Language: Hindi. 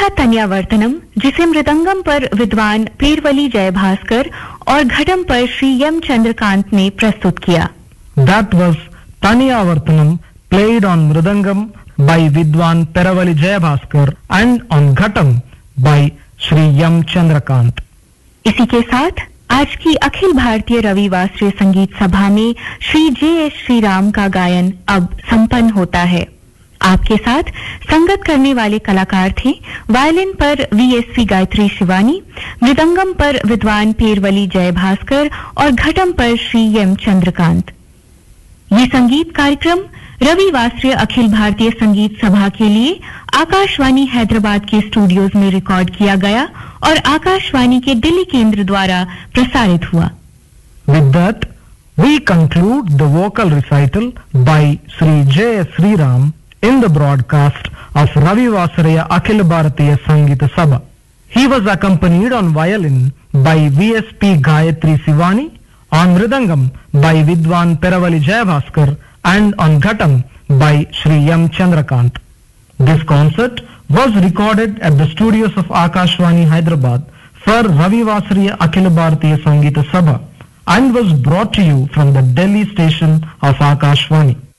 था तन्यावर्तनम, जिसे मृदंगम पर विद्वान पेरवली जयभास्कर और घटम पर श्री एम चंद्रकांत ने प्रस्तुत किया. That was Tanyavartanam, played on mridangam by Vidwan Peravali Jayabhaskar and on ghatam by Shri M. Chandrakant. इसी के साथ आज की अखिल भारतीय रवि वासरीय संगीत सभा में श्री जे.एस. श्रीराम का गायन अब संपन्न होता है. आपके साथ संगत करने वाले कलाकार थे वायलिन पर वीएससी गायत्री शिवानी, मृदंगम पर विद्वान पेरवली जयभास्कर और घटम पर श्री एम चंद्रकांत. ये संगीत कार्यक्रम रवि वासरीय अखिल भारतीय संगीत सभा के लिए आकाशवाणी हैदराबाद के स्टूडियोज में रिकॉर्ड किया गया और आकाशवाणी के दिल्ली केंद्र द्वारा प्रसारित हुआ. With that, we conclude the vocal recital by Sri J.S. Sriram in the broadcast of Ravi Vasariya Akhil Bharatiya Sangeeta Sabha. He was accompanied on violin by VSP Gayatri Sivani, on mridangam by Vidwan Peravali Jayabhaskar and on ghatam by Shri M. Chandrakant. This concert was recorded at the studios of Akashvani Hyderabad for Ravi Vasariya Akhil Bharatiya Sangeeta Sabha and was brought to you from the Delhi station of Akashvani.